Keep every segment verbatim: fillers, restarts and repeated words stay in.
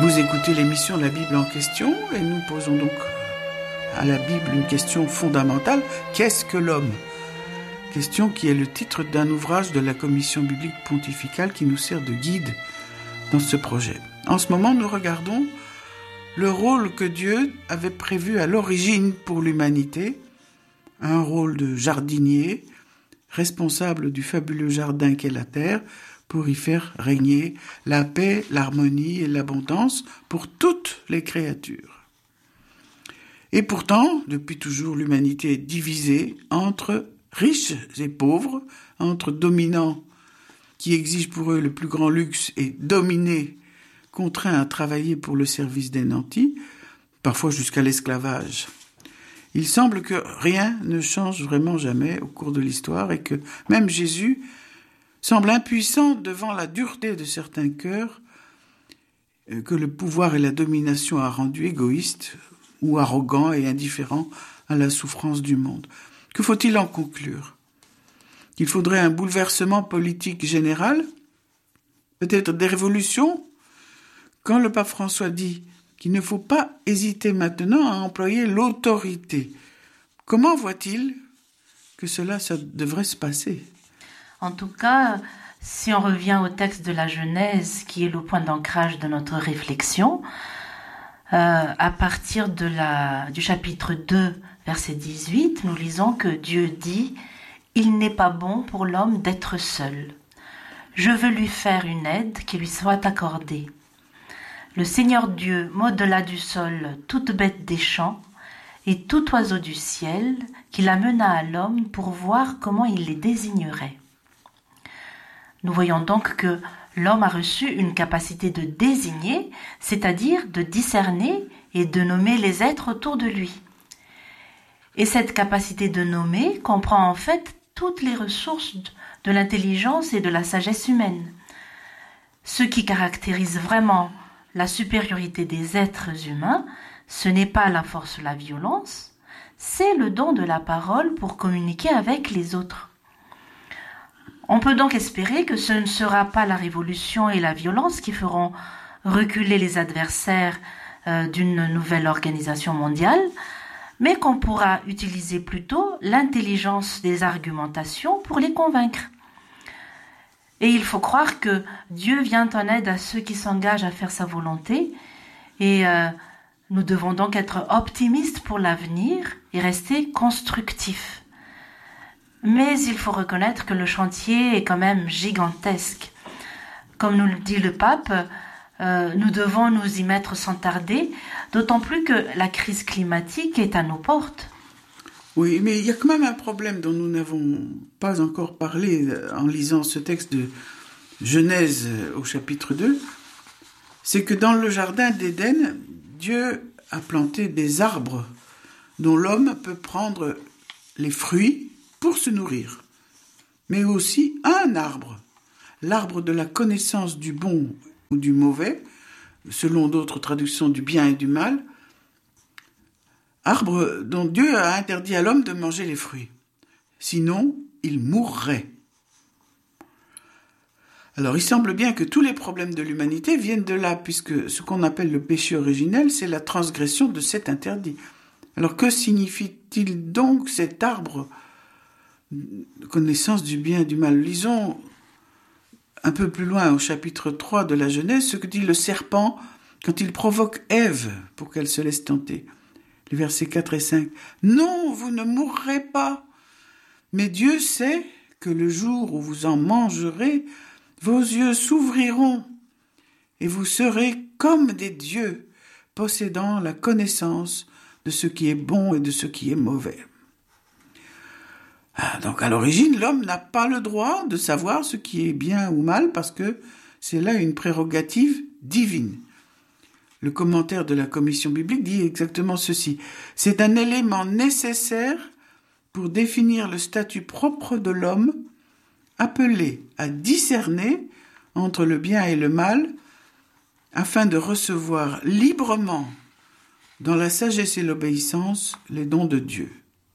Vous écoutez l'émission La Bible en question et nous posons donc à la Bible une question fondamentale. Qu'est-ce que l'homme ? Question qui est le titre d'un ouvrage de la Commission biblique pontificale qui nous sert de guide dans ce projet. En ce moment, nous regardons le rôle que Dieu avait prévu à l'origine pour l'humanité, un rôle de jardinier, responsable du fabuleux jardin qu'est la terre, pour y faire régner la paix, l'harmonie et l'abondance pour toutes les créatures. Et pourtant, depuis toujours, l'humanité est divisée entre riches et pauvres, entre dominants qui exigent pour eux le plus grand luxe et dominés, contraints à travailler pour le service des nantis, parfois jusqu'à l'esclavage. Il semble que rien ne change vraiment jamais au cours de l'histoire et que même Jésus semble impuissant devant la dureté de certains cœurs que le pouvoir et la domination a rendus égoïstes ou arrogants et indifférents à la souffrance du monde. Que faut-il en conclure ? Qu'il faudrait un bouleversement politique général ? Peut-être des révolutions ? Quand le pape François dit qu'il ne faut pas hésiter maintenant à employer l'autorité, comment voit-il que cela ça devrait se passer ? En tout cas, si on revient au texte de la Genèse, qui est le point d'ancrage de notre réflexion, euh, à partir de la, du chapitre deux, verset dix-huit, nous lisons que Dieu dit « Il n'est pas bon pour l'homme d'être seul. Je veux lui faire une aide qui lui soit accordée. Le Seigneur Dieu modela du sol toute bête des champs et tout oiseau du ciel qu'il amena à l'homme pour voir comment il les désignerait. » Nous voyons donc que l'homme a reçu une capacité de désigner, c'est-à-dire de discerner et de nommer les êtres autour de lui. Et cette capacité de nommer comprend en fait toutes les ressources de l'intelligence et de la sagesse humaine. Ce qui caractérise vraiment la supériorité des êtres humains, ce n'est pas la force ou la violence, c'est le don de la parole pour communiquer avec les autres. On peut donc espérer que ce ne sera pas la révolution et la violence qui feront reculer les adversaires euh, d'une nouvelle organisation mondiale, mais qu'on pourra utiliser plutôt l'intelligence des argumentations pour les convaincre. Et il faut croire que Dieu vient en aide à ceux qui s'engagent à faire sa volonté, et euh, nous devons donc être optimistes pour l'avenir et rester constructifs. Mais il faut reconnaître que le chantier est quand même gigantesque. Comme nous le dit le pape, euh, nous devons nous y mettre sans tarder, d'autant plus que la crise climatique est à nos portes. Oui, mais il y a quand même un problème dont nous n'avons pas encore parlé en lisant ce texte de Genèse au chapitre deux. C'est que dans le jardin d'Éden, Dieu a planté des arbres dont l'homme peut prendre les fruits pour se nourrir, mais aussi un arbre, l'arbre de la connaissance du bon ou du mauvais, selon d'autres traductions du bien et du mal, arbre dont Dieu a interdit à l'homme de manger les fruits, sinon il mourrait. Alors il semble bien que tous les problèmes de l'humanité viennent de là, puisque ce qu'on appelle le péché originel, c'est la transgression de cet interdit. Alors que signifie-t-il donc cet arbre de connaissance du bien et du mal? Lisons un peu plus loin au chapitre trois de la Genèse ce que dit le serpent quand il provoque Ève pour qu'elle se laisse tenter. Les versets quatre et cinq. « Non, vous ne mourrez pas, mais Dieu sait que le jour où vous en mangerez, vos yeux s'ouvriront et vous serez comme des dieux, possédant la connaissance de ce qui est bon et de ce qui est mauvais. » Ah, donc à l'origine, l'homme n'a pas le droit de savoir ce qui est bien ou mal parce que c'est là une prérogative divine. Le commentaire de la Commission biblique dit exactement ceci. C'est un élément nécessaire pour définir le statut propre de l'homme, appelé à discerner entre le bien et le mal, afin de recevoir librement, dans la sagesse et l'obéissance, les dons de Dieu.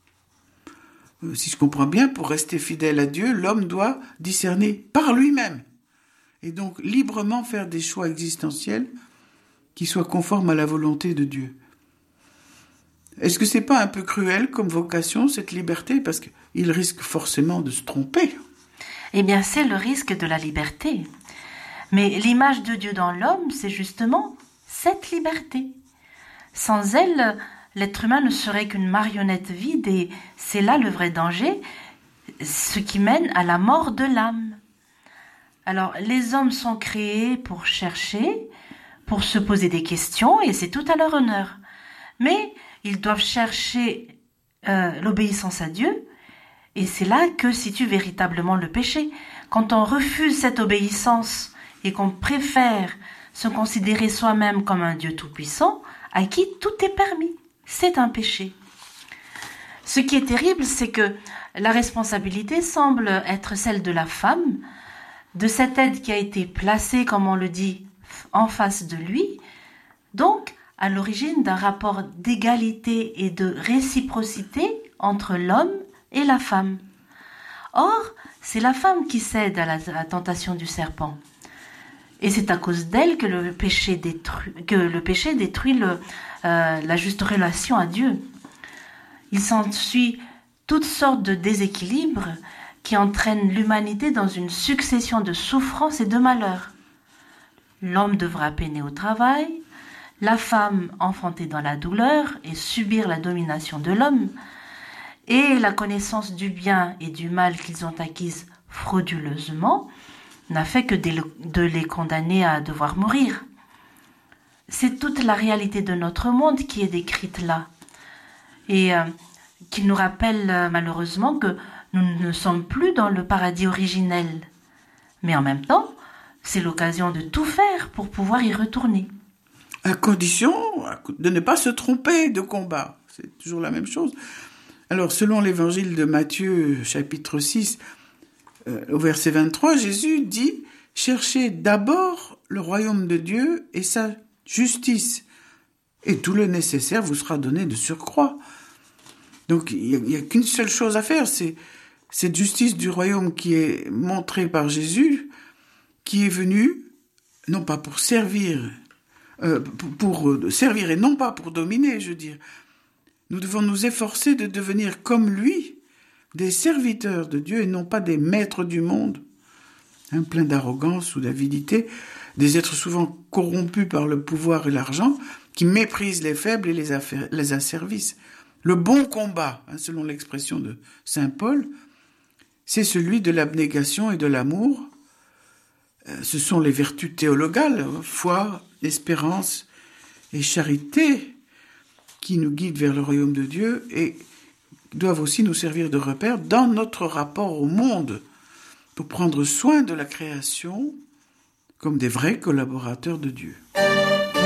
Si je comprends bien, pour rester fidèle à Dieu, l'homme doit discerner par lui-même et donc librement faire des choix existentiels qui soit conforme à la volonté de Dieu. Est-ce que c'est pas un peu cruel comme vocation, cette liberté? Parce qu'il risque forcément de se tromper. Eh bien, c'est le risque de la liberté. Mais l'image de Dieu dans l'homme, c'est justement cette liberté. Sans elle, l'être humain ne serait qu'une marionnette vide et c'est là le vrai danger, ce qui mène à la mort de l'âme. Alors, les hommes sont créés pour chercher, pour se poser des questions et c'est tout à leur honneur. Mais ils doivent chercher euh, l'obéissance à Dieu et c'est là que situe véritablement le péché. Quand on refuse cette obéissance et qu'on préfère se considérer soi-même comme un Dieu tout-puissant, à qui tout est permis, c'est un péché. Ce qui est terrible, c'est que la responsabilité semble être celle de la femme, de cette aide qui a été placée, comme on le dit, en face de lui, donc à l'origine d'un rapport d'égalité et de réciprocité entre l'homme et la femme. Or, c'est la femme qui cède à la, à la tentation du serpent. Et c'est à cause d'elle que le péché détruit, que le péché détruit le, euh, la juste relation à Dieu. Il s'ensuit toutes sortes de déséquilibres qui entraînent l'humanité dans une succession de souffrances et de malheurs. L'homme devra peiner au travail, la femme enfanter dans la douleur et subir la domination de l'homme, et la connaissance du bien et du mal qu'ils ont acquise frauduleusement n'a fait que de les condamner à devoir mourir. C'est toute la réalité de notre monde qui est décrite là, et euh, qui nous rappelle euh, malheureusement que nous ne sommes plus dans le paradis originel. Mais en même temps, c'est l'occasion de tout faire pour pouvoir y retourner. À condition de ne pas se tromper de combat. C'est toujours la même chose. Alors, selon l'évangile de Matthieu, chapitre six, euh, au verset vingt-trois, Jésus dit « Cherchez d'abord le royaume de Dieu et sa justice, et tout le nécessaire vous sera donné de surcroît. » Donc, il n'y a, a qu'une seule chose à faire, c'est cette justice du royaume qui est montrée par Jésus, qui est venu, non pas pour servir, euh, pour, pour servir et non pas pour dominer, je veux dire. Nous devons nous efforcer de devenir comme lui, des serviteurs de Dieu et non pas des maîtres du monde, hein, pleins d'arrogance ou d'avidité, des êtres souvent corrompus par le pouvoir et l'argent, qui méprisent les faibles et les, affaires, les asservissent. Le bon combat, hein, selon l'expression de saint Paul, c'est celui de l'abnégation et de l'amour. Ce sont les vertus théologales, foi, espérance et charité, qui nous guident vers le royaume de Dieu et doivent aussi nous servir de repère dans notre rapport au monde, pour prendre soin de la création comme des vrais collaborateurs de Dieu.